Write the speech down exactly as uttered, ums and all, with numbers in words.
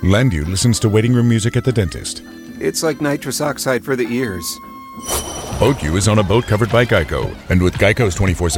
Landu listens to waiting room music at the dentist. It's like nitrous oxide for the ears. Boat U is on a boat covered by Geico. And with Geico's twenty-four